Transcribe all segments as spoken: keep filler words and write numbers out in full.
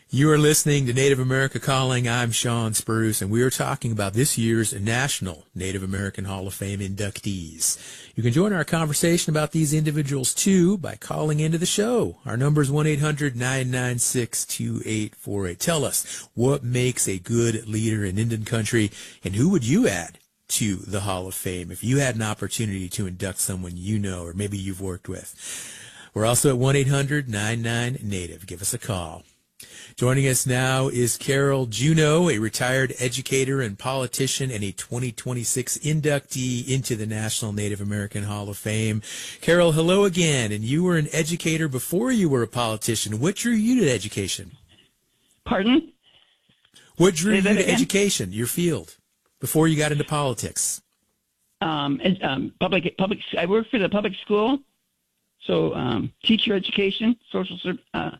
You are listening to Native America Calling. I'm Sean Spruce, and we are talking about this year's National Native American Hall of Fame inductees. You can join our conversation about these individuals, too, by calling into the show. Our number is one eight hundred nine nine six two eight four eight. Tell us what makes a good leader in Indian country, and who would you add to the Hall of Fame if you had an opportunity to induct someone you know or maybe you've worked with. We're also at one eight hundred nine nine Native. Give us a call. Joining us now is Carol Juneau, a retired educator and politician and a twenty twenty-six inductee into the National Native American Hall of Fame. Carol, hello again. And you were an educator before you were a politician. What drew you to education? Pardon? What drew Say you that to again? education, your field, before you got into politics? Um, and, um, public, public. I worked for the public school, so um, teacher education, social service. Uh,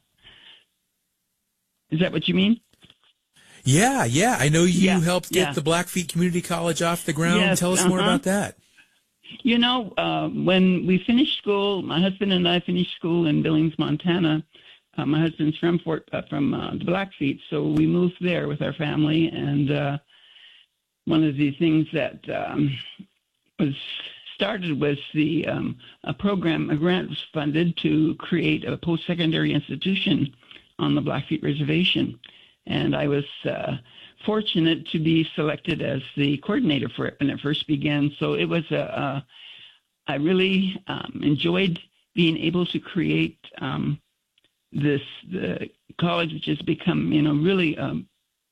Is that what you mean? Yeah, yeah. I know you Yeah, helped get yeah. the Blackfeet Community College off the ground. Yes, Tell us more uh-huh. about that. You know, uh, when we finished school, my husband and I finished school in Billings, Montana. Uh, my husband's from Fort, uh, from uh, the Blackfeet, so we moved there with our family. And uh, one of the things that um, was started was the um, a program, a grant was funded to create a post-secondary institution on the Blackfeet Reservation. And I was uh, fortunate to be selected as the coordinator for it when it first began. So it was a, a I really um, enjoyed being able to create um, this the college, which has become, you know, really um,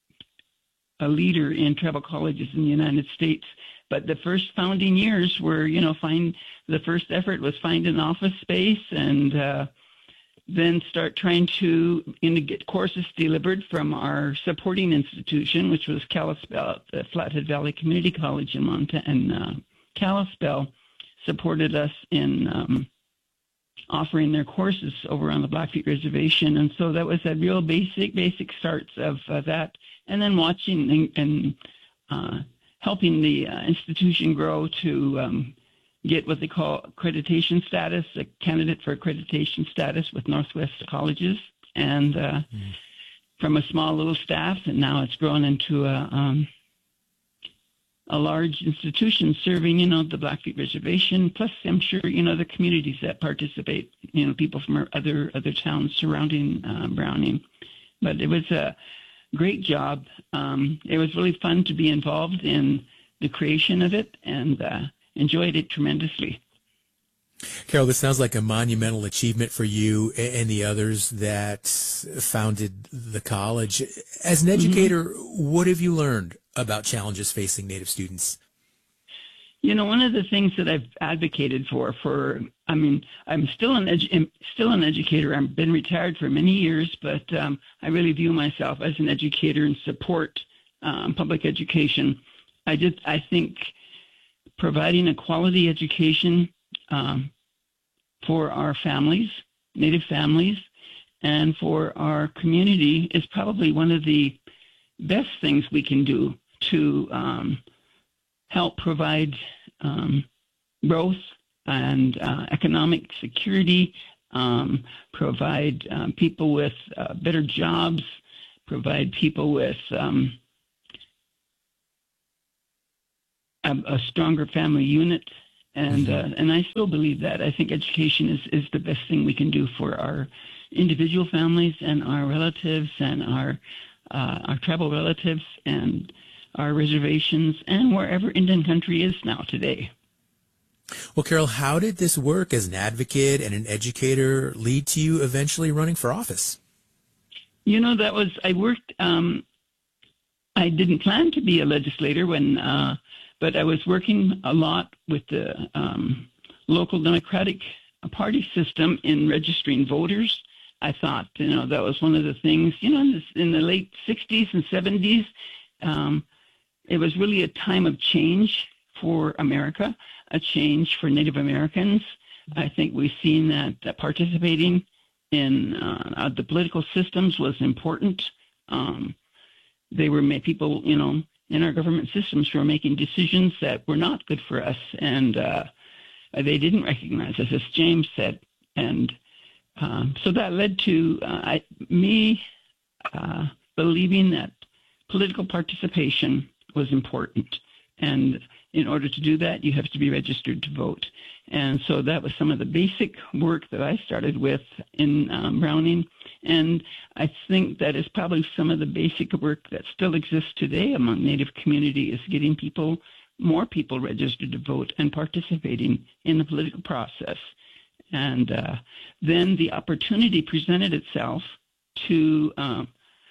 a leader in tribal colleges in the United States. But the first founding years were, you know, find the first effort was find an office space and uh, then start trying to you know, get courses delivered from our supporting institution, which was Kalispell, the Flathead Valley Community College in Montana. And uh, Kalispell supported us in um, offering their courses over on the Blackfeet Reservation. And so that was a real basic, basic starts of uh, that. And then watching and, and uh, helping the uh, institution grow to um, get what they call accreditation status, a candidate for accreditation status with Northwest Colleges, and uh, mm. from a small little staff, and now it's grown into a um, a large institution serving, you know, the Blackfeet Reservation. Plus, I'm sure you know the communities that participate, you know, people from other other towns surrounding uh, Browning. But it was a great job. Um, it was really fun to be involved in the creation of it, and uh, enjoyed it tremendously. Carol, this sounds like a monumental achievement for you and the others that founded the college. As an educator, mm-hmm. what have you learned about challenges facing Native students? You know, one of the things that I've advocated for, for I mean, I'm still an edu- still an educator. I've been retired for many years, but um, I really view myself as an educator and support um, public education. I just, I think providing a quality education um, for our families, Native families, and for our community is probably one of the best things we can do to um, help provide um, growth and uh, economic security, um, provide um, people with uh, better jobs, provide people with um, a, a stronger family unit. And uh, and I still believe that. I think education is, is the best thing we can do for our individual families and our relatives and our uh, our tribal relatives and our reservations and wherever Indian country is now today. Well, Carol, how did this work as an advocate and an educator lead to you eventually running for office? You know, that was, I worked, um, I didn't plan to be a legislator when, uh, but I was working a lot with the um, local Democratic Party system in registering voters. I thought, you know, that was one of the things, you know, in, this, in the late sixties and seventies, um, it was really a time of change for America, a change for Native Americans. I think we've seen that uh, participating in uh, the political systems was important. Um, they were people, you know, in our government systems who were making decisions that were not good for us, and uh, they didn't recognize us, as James said. And um, so that led to uh, I, me uh, believing that political participation was important. And in order to do that, you have to be registered to vote. And so that was some of the basic work that I started with in um, Browning. And I think that is probably some of the basic work that still exists today among Native community, is getting people, more people registered to vote and participating in the political process. And uh, then the opportunity presented itself to uh,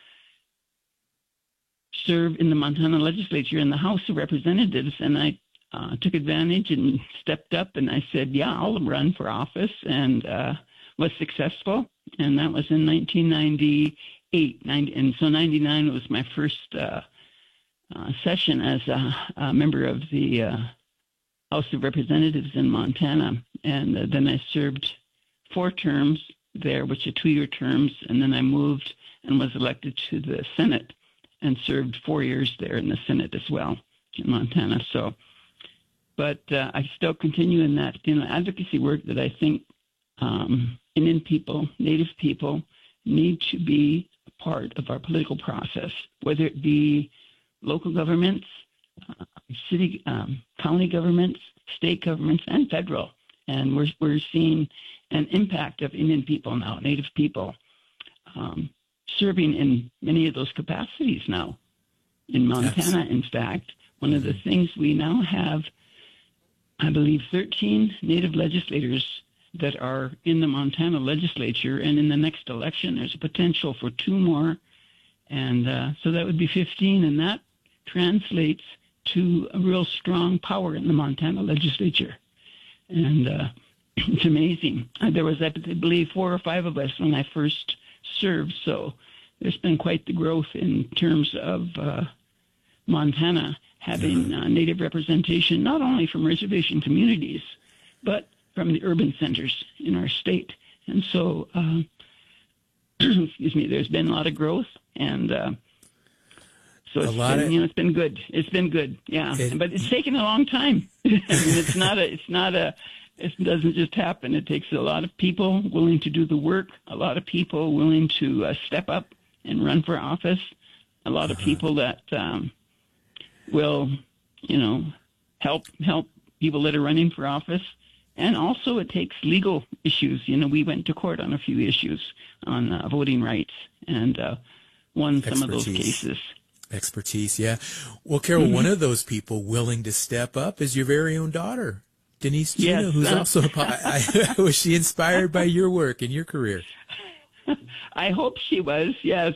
serve in the Montana legislature in the House of Representatives, and I uh, took advantage and stepped up, and I said, yeah, I'll run for office, and uh, was successful, and that was in nineteen ninety-eight, ninety, and so ninety-nine was my first uh, uh, session as a, a member of the uh, House of Representatives in Montana, and uh, then I served four terms there, which are two-year terms, and then I moved and was elected to the Senate and served four years there in the Senate as well in Montana. So, but uh, I still continue in that, you know, advocacy work that I think um, Indian people, Native people, need to be a part of our political process, whether it be local governments, uh, city, um, county governments, state governments, and federal. And we're we're seeing an impact of Indian people now, Native people, um, serving in many of those capacities now. In Montana, yes. In fact, one of the things we now have, I believe, thirteen Native legislators that are in the Montana legislature, and in the next election, there's a potential for two more, and uh, so that would be fifteen, and that translates to a real strong power in the Montana legislature. And uh, it's amazing. Uh, there was, I believe, four or five of us when I first served, so there's been quite the growth in terms of uh, Montana having uh, Native representation, not only from reservation communities, but from the urban centers in our state. And so, uh, excuse me, there's been a lot of growth, and uh, so it's been, of, you know, it's been good. It's been good, yeah. It, but it's taken a long time. I mean, it's not a, it's not a, it doesn't just happen. It takes a lot of people willing to do the work, a lot of people willing to uh, step up and run for office, a lot of uh-huh. people that um, will, you know, help help people that are running for office. And also it takes legal issues. You know, we went to court on a few issues on uh, voting rights and uh, won some Expertise. of those cases. Expertise, yeah. Well, Carol, mm-hmm. one of those people willing to step up is your very own daughter, Denise Juneau, yes. who's also a, I, was she inspired by your work and your career? I hope she was, yes.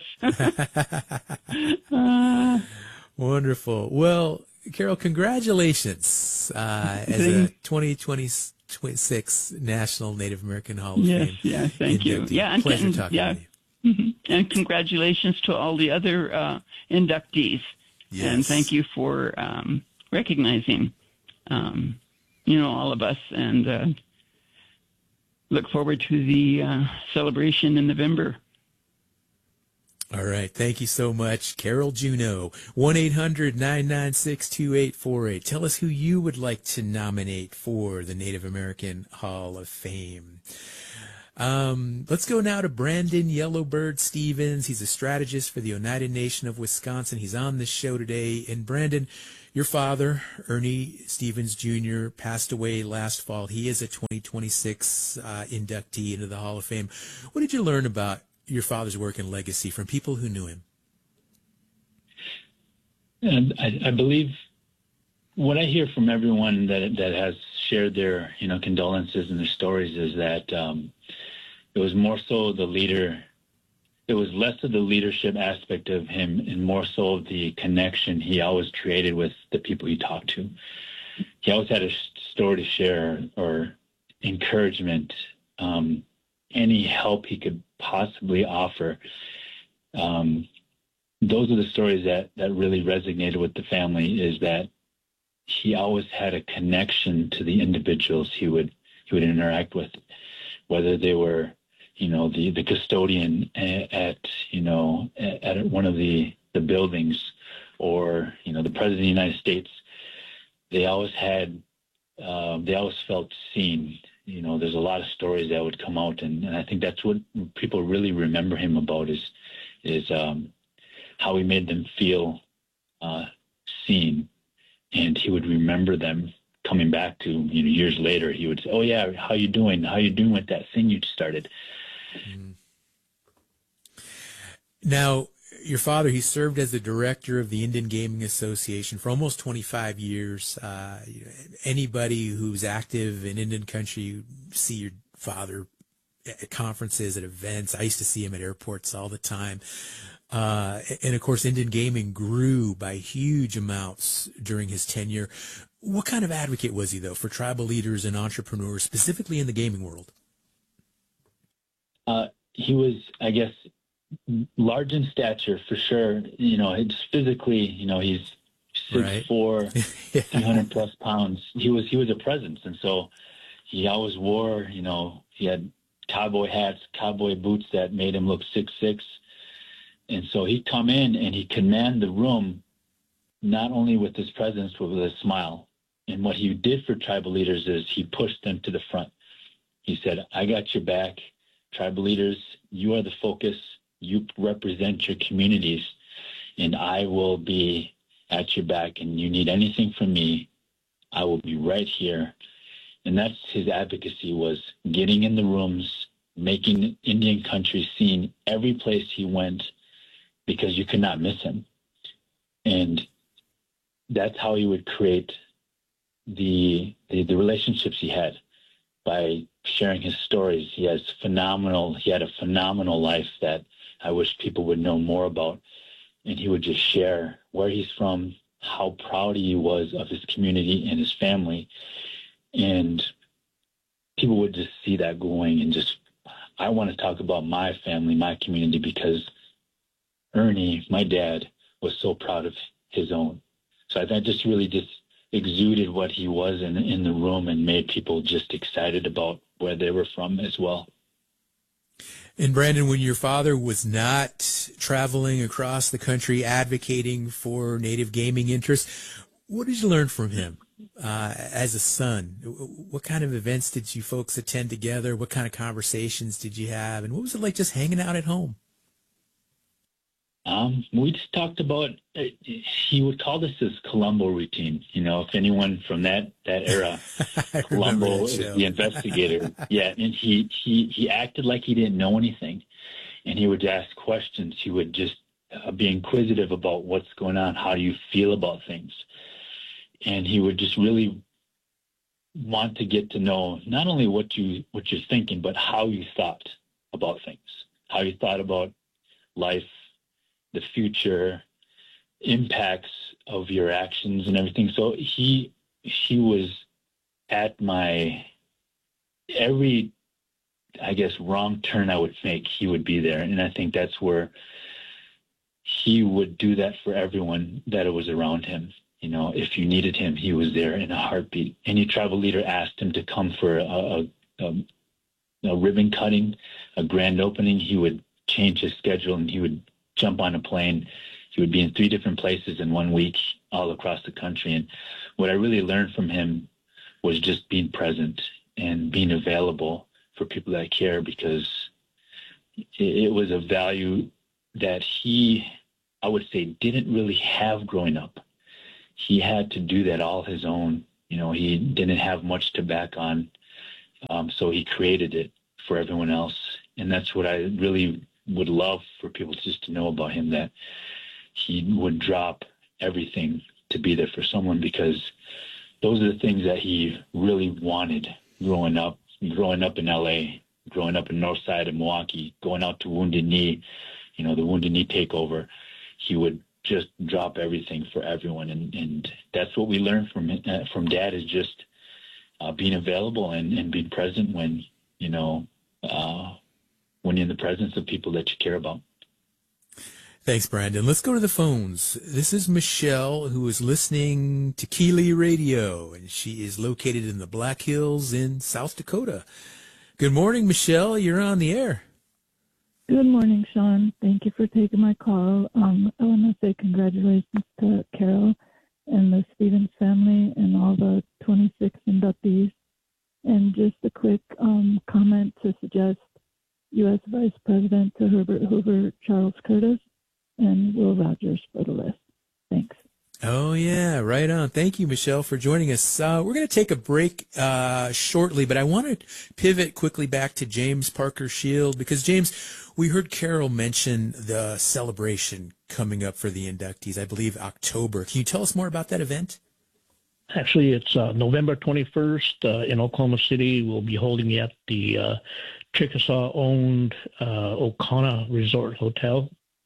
uh, Wonderful. Well, Carol, congratulations uh, as a twenty twenty-six National Native American Hall of yes, Fame. Yes, thank you. Yeah, and, Pleasure and, talking yeah. with you. Mm-hmm. And congratulations to all the other uh, inductees. Yes. And thank you for um, recognizing, um, you know, all of us. And uh, look forward to the uh, celebration in November. All right. Thank you so much, Carol Juneau. one eight hundred nine nine six two eight four eight. Tell us who you would like to nominate for the Native American Hall of Fame. Um, let's go now to Brandon Yellowbird Stevens. He's a strategist for the Oneida Nation of Wisconsin. He's on the show today. And Brandon, your father, Ernie Stevens Junior, passed away last fall. He is a twenty twenty-six uh, inductee into the Hall of Fame. What did you learn about your father's work and legacy from people who knew him? And I, I believe what I hear from everyone that that has shared their, you know, condolences and their stories is that um, it was more so the leader. It was less of the leadership aspect of him and more so of the connection he always created with the people he talked to. He always had a story to share or encouragement, um, any help he could possibly offer. Um, those are the stories that, that really resonated with the family, is that he always had a connection to the individuals he would he would interact with, whether they were, you know, the, the custodian at, at you know at, at one of the, the buildings, or, you know, the president of the United States. They always had uh, they always felt seen. You know, there's a lot of stories that would come out, and, and I think that's what people really remember him about, is is um, how he made them feel uh, seen, and he would remember them coming back to, you know, years later. He would say, "Oh yeah, how you doing? How you doing with that thing you started?" Mm. Now, your father, he served as the director of the Indian Gaming Association for almost twenty-five years. Uh, anybody who's active in Indian country, you see your father at conferences, at events. I used to see him at airports all the time. Uh, and of course, Indian gaming grew by huge amounts during his tenure. What kind of advocate was he, though, for tribal leaders and entrepreneurs, specifically in the gaming world? Uh, he was, I guess, large in stature for sure. You know, it's physically, you know, he's six right. four, yeah. three hundred plus pounds. He was he was a presence, and so he always wore, you know, he had cowboy hats, cowboy boots that made him look six six. And so he'd come in and he'd command the room, not only with his presence, but with a smile. And what he did for tribal leaders is he pushed them to the front. He said, "I got your back. Tribal leaders, you are the focus. You represent your communities, and I will be at your back. And you need anything from me, I will be right here." And that's his advocacy, was getting in the rooms, making Indian country seen every place he went, because you could not miss him. And that's how he would create the, the the relationships he had, by sharing his stories. He has phenomenal, he had a phenomenal life that I wish people would know more about. And he would just share where he's from, how proud he was of his community and his family. And people would just see that going and just, I want to talk about my family, my community, because Ernie, my dad, was so proud of his own. So that just really just exuded what he was in, in the room, and made people just excited about where they were from as well. And Brandon, when your father was not traveling across the country advocating for Native gaming interests, what did you learn from him uh, as a son? What kind of events did you folks attend together? What kind of conversations did you have? And what was it like just hanging out at home? Um, we just talked about, uh, he would call this his Columbo routine. You know, if anyone from that, that era, Columbo is the investigator. Yeah. And he, he, he acted like he didn't know anything, and he would ask questions. He would just uh, be inquisitive about what's going on. How do you feel about things? And he would just really want to get to know not only what you, what you're thinking, but how you thought about things, how you thought about life, the future, impacts of your actions and everything. So he he was at my every, I guess, wrong turn I would make, he would be there. And I think that's where he would do that for everyone that was around him. You know, if you needed him, he was there in a heartbeat. Any tribal leader asked him to come for a, a, a, a ribbon cutting, a grand opening, he would change his schedule and he would jump on a plane. He would be in three different places in one week all across the country. And what I really learned from him was just being present and being available for people that care, because it, it was a value that he, I would say, didn't really have growing up. He had to do that all his own. You know, he didn't have much to back on. Um, so he created it for everyone else. And that's what I really would love for people just to know about him, that he would drop everything to be there for someone, because those are the things that he really wanted growing up, growing up in L A, growing up in North Side of Milwaukee, going out to Wounded Knee, you know, the Wounded Knee takeover. He would just drop everything for everyone. And, and that's what we learned from uh, from Dad, is just uh, being available and, and being present when, you know, uh, when you're in the presence of people that you care about. Thanks, Brandon. Let's go to the phones. This is Michelle, who is listening to Keeley Radio, and she is located in the Black Hills in South Dakota. Good morning, Michelle. You're on the air. Good morning, Sean. Thank you for taking my call. Um, I want to say congratulations to Carol and the Stevens family and all the twenty-six inductees. And just a quick um, comment to suggest U S Vice President to Herbert Hoover, Charles Curtis, and Will Rogers for the list. Thanks. Oh, yeah, right on. Thank you, Michelle, for joining us. Uh, we're going to take a break uh, shortly, but I want to pivot quickly back to James Parker Shield because, James, we heard Carol mention the celebration coming up for the inductees, I believe October. Can you tell us more about that event? Actually, it's uh, November twenty-first uh, in Oklahoma City. We'll be holding it at the uh, Chickasaw-owned uh, O'Connor Resort Hotel.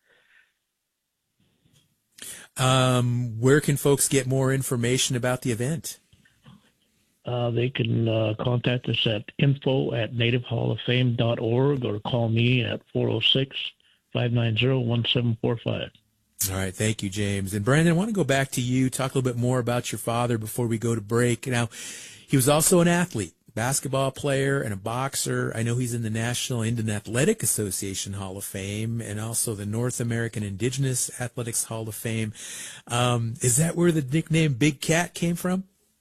Um, where can folks get more information about the event? Uh, they can uh, contact us at info at native hall of fame dot org or call me at four oh six, five nine zero, one seven four five. All right. Thank you, James. And Brandon, I want to go back to you, talk a little bit more about your father before we go to break. Now, he was also an athlete, basketball player and a boxer. I know he's in the National Indian Athletic Association Hall of Fame and also the North American Indigenous Athletics Hall of Fame. Um, is that where the nickname Big Cat came from?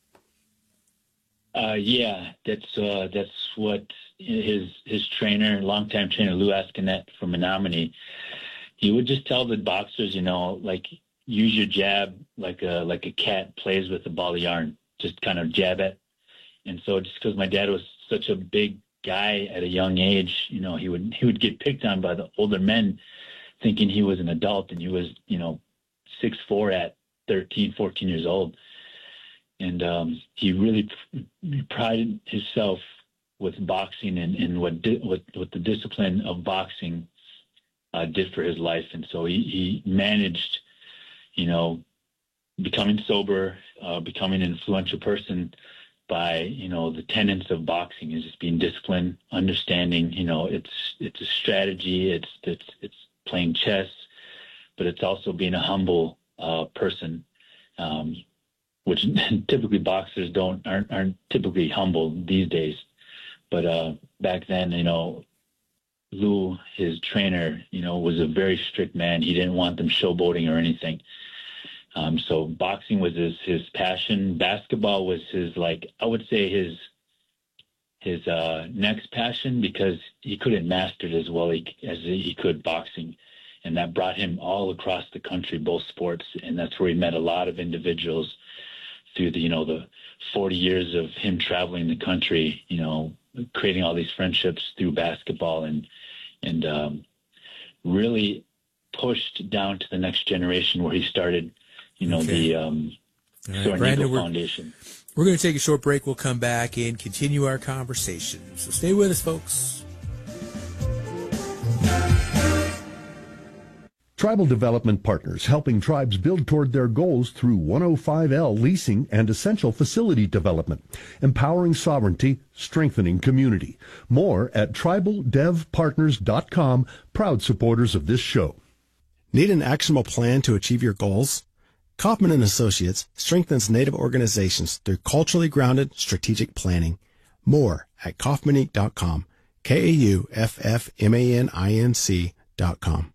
Uh, yeah, that's uh, that's what his his trainer, longtime trainer Lou Ascanet from Menominee, he would just tell the boxers, you know, like use your jab like a like a cat plays with a ball of yarn, just kind of jab it. And so just because my dad was such a big guy at a young age, you know, he would he would get picked on by the older men thinking he was an adult, and he was, you know, six foot four at thirteen, fourteen years old. And um, he really prided himself with boxing and, and what, di- what what the discipline of boxing uh, did for his life. And so he, he managed, you know, becoming sober, uh, becoming an influential person by, you know, the tenets of boxing is just being disciplined, understanding, you know, it's it's a strategy, it's it's it's playing chess, but it's also being a humble uh, person. Um, which typically boxers don't aren't, aren't typically humble these days. But uh, back then, you know, Lou, his trainer, you know, was a very strict man. He didn't want them showboating or anything. Um, so boxing was his, his passion. Basketball was his, like, I would say his his uh, next passion, because he couldn't master it as well as he could boxing. And that brought him all across the country, both sports. And that's where he met a lot of individuals through the, you know, the forty years of him traveling the country, you know, creating all these friendships through basketball, and, and um, really pushed down to the next generation where he started, you know, okay. the um, right. Soren Eagle Foundation. We're, we're going to take a short break. We'll come back and continue our conversation. So stay with us, folks. Tribal Development Partners, helping tribes build toward their goals through one oh five L leasing and essential facility development, empowering sovereignty, strengthening community. More at tribal dev partners dot com, proud supporters of this show. Need an actionable plan to achieve your goals? Kaufman and Associates strengthens Native organizations through culturally grounded strategic planning. More at kaufman inc dot com, K A U F F M A N I N C dot com.